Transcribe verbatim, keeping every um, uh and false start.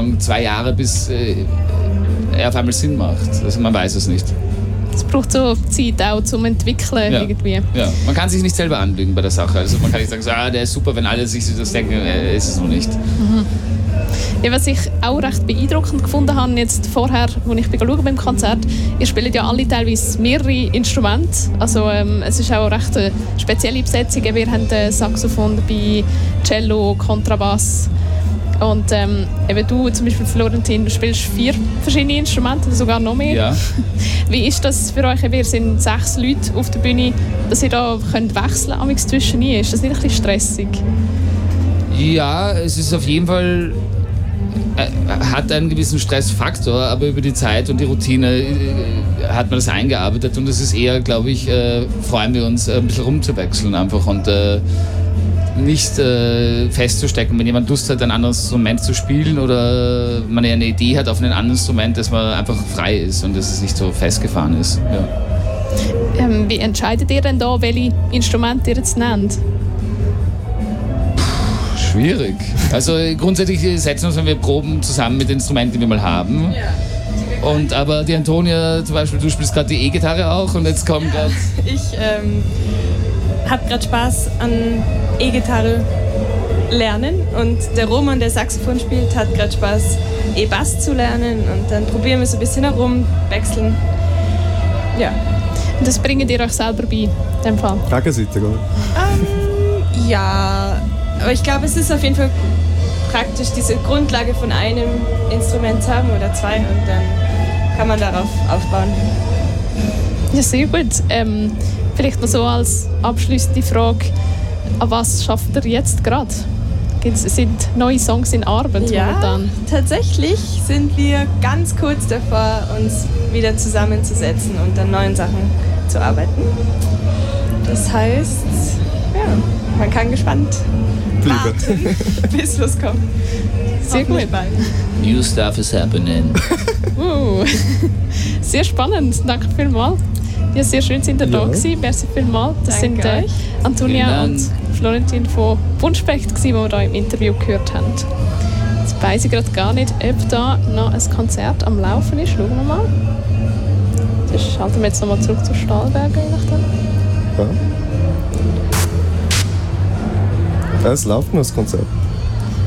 Song zwei Jahre, bis äh, er auf einmal Sinn macht. Also man weiß es nicht. Es braucht so Zeit auch zum Entwickeln ja. irgendwie. Ja, man kann sich nicht selber anlügen bei der Sache. Also man kann nicht sagen, so, ah, der ist super, wenn alle sich das denken, äh, ist es noch nicht. Mhm. Ja, was ich auch recht beeindruckend gefunden habe, jetzt vorher, als ich schauen beim Konzert, ihr spielt ja alle teilweise mehrere Instrumente. Also ähm, es ist auch recht eine spezielle Besetzung. Wir haben äh, Saxophon dabei, Cello, Kontrabass. Und ähm, eben du zum Beispiel, Florentin, du spielst vier verschiedene Instrumente, sogar noch mehr. Ja. Wie ist das für euch? Wir sind sechs Leute auf der Bühne, dass ihr da könnt wechseln könnt, zwischen ihnen. Ist das nicht ein bisschen stressig? Ja, es ist auf jeden Fall, äh, hat einen gewissen Stressfaktor, aber über die Zeit und die Routine äh, hat man das eingearbeitet und es ist eher, glaube ich, äh, freuen wir uns, äh, ein bisschen rumzuwechseln einfach und äh, nicht äh, festzustecken, wenn jemand Lust hat, ein anderes Instrument zu spielen oder man eine Idee hat auf ein anderes Instrument, dass man einfach frei ist und dass es nicht so festgefahren ist. Ja. Ähm, wie entscheidet ihr denn da, welche Instrumente ihr jetzt nennt? Schwierig. Also grundsätzlich setzen wir uns, wenn wir proben, zusammen mit den Instrumenten, die wir mal haben. Ja. Und aber die Antonia zum Beispiel, du spielst gerade die E-Gitarre auch und jetzt kommt gerade... Ich ähm, habe gerade Spaß an E-Gitarre lernen und der Roman, der Saxophon spielt, hat gerade Spaß, E-Bass zu lernen und dann probieren wir so ein bisschen herum, wechseln. Ja. Und das bringt ihr euch selber bei, in dem Fall? Gegenseitig, oder? Ähm, ja, aber ich glaube, es ist auf jeden Fall praktisch, diese Grundlage von einem Instrument zu haben oder zwei und dann kann man darauf aufbauen. Ja, sehr gut. Ähm, vielleicht noch so als abschließende Frage, an was schafft ihr jetzt gerade? Sind neue Songs in Arbeit ja, momentan? Tatsächlich sind wir ganz kurz davor, uns wieder zusammenzusetzen und an neuen Sachen zu arbeiten. Das heißt, ja, man kann gespannt warten, bis was kommt. Sehr gut. New stuff is happening. uh, sehr spannend. Danke vielmals. Ja, sehr schön, sind ihr ja. da gewesen. Merci vielmals. Das Danke sind äh, Antonia und Florentin von Wunschspecht, die wir hier im Interview gehört haben. Jetzt weiss ich gerade gar nicht, ob da noch ein Konzert am Laufen ist. Schauen wir mal. Dann schalten wir jetzt nochmal zurück zu Stahlberger. Ja. Es läuft noch das Konzert.